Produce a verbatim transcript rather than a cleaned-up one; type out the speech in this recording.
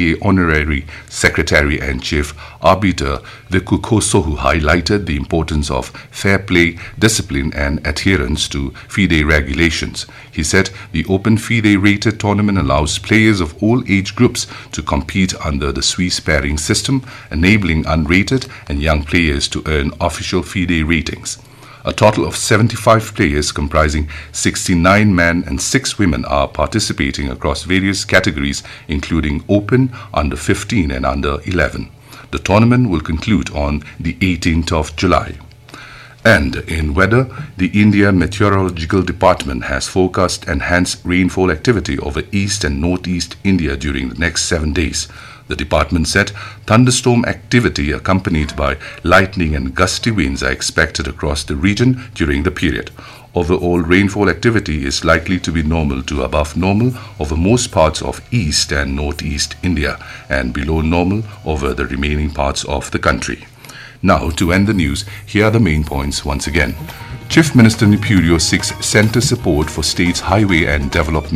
A Honorary Secretary and Chief Arbiter Vikukosohu highlighted the importance of fair play, discipline and adherence to FIDE regulations. He said the Open FIDE rated tournament allows players of all age groups to compete under the Swiss pairing system, enabling unrated and young players to earn official FIDE ratings. A total of seventy-five players comprising sixty-nine men and six women are participating across various categories including Open, Under fifteen and Under eleven. The tournament will conclude on the eighteenth of July. And in weather, the India Meteorological Department has forecast enhanced rainfall activity over east and northeast India during the next seven days. The department said thunderstorm activity accompanied by lightning and gusty winds are expected across the region during the period. Overall rainfall activity is likely to be normal to above normal over most parts of east and northeast India and below normal over the remaining parts of the country. Now, to end the news, here are the main points once again. Chief Minister Nepidio seeks centre support for state's highway and development